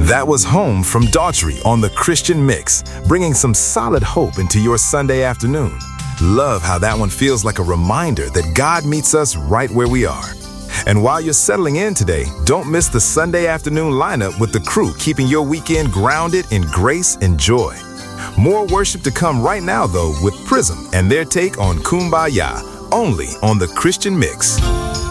That was Home from Daughtry on the Christian Mix, bringing some solid hope into your Sunday afternoon. Love how that one feels like a reminder that God meets us right where we are. And while you're settling in today, don't miss the Sunday afternoon lineup with the crew keeping your weekend grounded in grace and joy. More worship to come right now, though, with Prism and their take on Kumbaya, only on the Christian Mix.